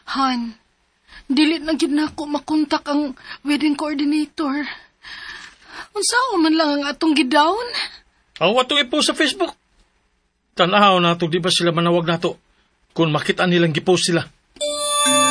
Han, dili na gid nako makontak ang wedding coordinator. Unsao man lang ang atong gidawn? Awa to i-post sa Facebook. Tanaw na to, di ba sila manawag nato? Kung makita nilang gipost sila.